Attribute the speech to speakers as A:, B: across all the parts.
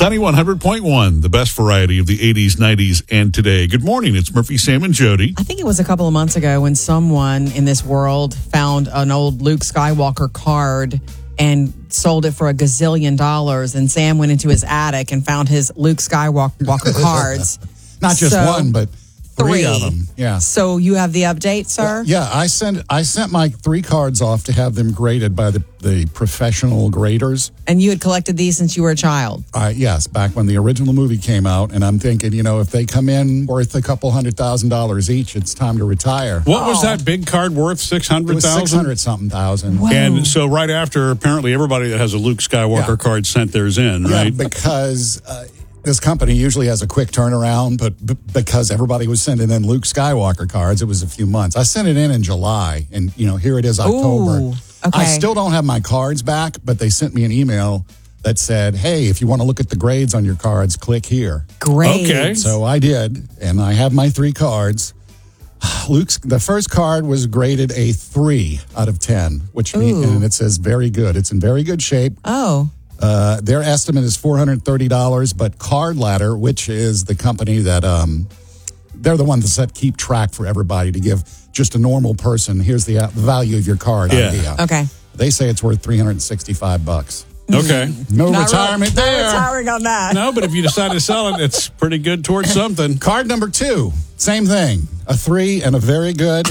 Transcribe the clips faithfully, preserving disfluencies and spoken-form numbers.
A: Sunny one hundred point one, the best variety of the eighties, nineties, and today. Good morning. It's Murphy, Sam, and Jody.
B: I think it was a couple of months ago when someone in this world found an old Luke Skywalker card and sold it for a gazillion dollars. And Sam went into his attic and found his Luke Skywalker cards.
C: Not just
B: So,
C: one, but three,
B: three
C: of them. Yeah.
B: So you have the update, sir?
C: Yeah, I sent I sent my three cards off to have them graded by the, the professional graders.
B: And you had collected these since you were a child?
C: Uh, yes, back when the original movie came out. And I'm thinking, you know, if they come in worth a couple hundred thousand dollars each, it's time to retire.
A: What was that big card worth? six
C: It
A: hundred
C: was
A: thousand
C: six hundred something thousand.
B: Wow.
A: And so right after, apparently everybody that has a Luke Skywalker
C: Yeah.
A: card sent theirs in,
C: Yeah,
A: right?
C: because uh, this company usually has a quick turnaround, but b- because everybody was sending in Luke Skywalker cards, it was a few months. I sent it in in July, and, you know, here it is October.
B: Ooh, okay.
C: I still don't have my cards back, but they sent me an email that said, hey, if you want to look at the grades on your cards, click here.
B: Great.
A: Okay.
C: So I did, and I have my three cards. Luke's the first card was graded a three out of ten, which means,
B: Ooh.
C: and it says very good. It's in very good shape.
B: Oh.
C: Uh, their estimate is four hundred thirty dollars, but Card Ladder, which is the company that um, they're the ones that keep track for everybody to give just a normal person, here's the uh, value of your card
A: Yeah.
C: idea.
B: Okay.
C: They say it's worth three hundred sixty-five bucks.
A: Okay.
C: No
B: Not
C: retirement
B: really-
C: there.
B: Not retiring on that.
A: No, but if you decide to sell it, it's pretty good towards something.
C: Card number two, same thing. A three and a very good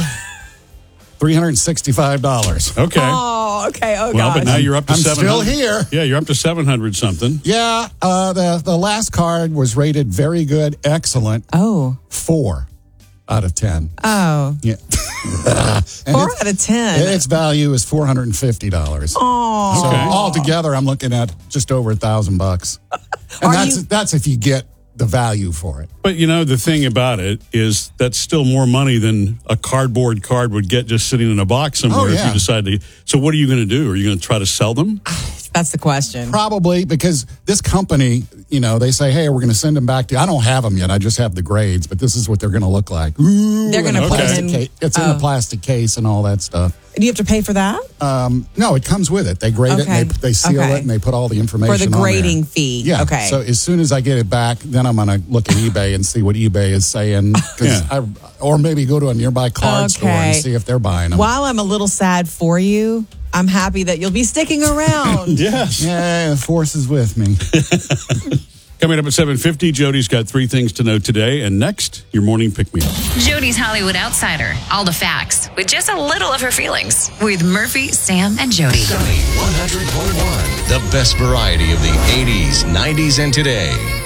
C: three hundred sixty-five dollars.
A: Okay.
B: Oh, okay. Oh,
A: Well,
B: gosh.
A: but now you're up to
C: I'm
A: seven hundred.
C: still here.
A: Yeah, you're up to seven hundred something.
C: Yeah, uh, the, the last card was rated very good, excellent,
B: Oh.
C: four out of ten.
B: Oh.
C: Yeah. And
B: Four
C: it's-
B: out of ten.
C: Its value is four hundred fifty dollars.
B: Oh.
C: So
A: Okay.
C: altogether, I'm looking at just over a thousand bucks. And
B: Are
C: that's
B: you-
C: that's if you get the value for it.
A: But, you know, the thing about it is that's still more money than a cardboard card would get just sitting in a box somewhere
C: Oh,
A: if
C: yeah.
A: you decide to. So what are you going to do? Are you going to try to sell them?
B: That's the question.
C: Probably because this company, you know, they say, hey, we're going to send them back to you. I don't have them yet. I just have the grades, but this is what they're going to look like. Ooh,
B: They're
C: in
B: gonna
C: a
B: put it
C: plastic
B: in-
C: case. It's in
B: oh.
C: a plastic case and all that stuff.
B: Do you have to pay for that?
C: Um, no, it comes with it. They grade it,
B: Okay.
C: and they, they seal
B: Okay.
C: it, and they put all the information
B: For the
C: on there.
B: grading fee.
C: Yeah.
B: Okay.
C: So as soon as I get it back, then I'm going to look at eBay and see what eBay is saying. 'Cause
A: Yeah.
C: I, or maybe go to a nearby card store and
B: Okay.
C: see if they're buying them.
B: While I'm a little sad for you, I'm happy that you'll be sticking around.
A: Yes.
C: Yeah, the force is with me.
A: Coming up at seven fifty, Jody's got three things to know today. And next, your morning pick-me-up.
D: Jody's Hollywood Outsider. All the facts with just a little of her feelings. With Murphy, Sam, and Jody.
E: Sunny one hundred point one, the best variety of the eighties, nineties, and today.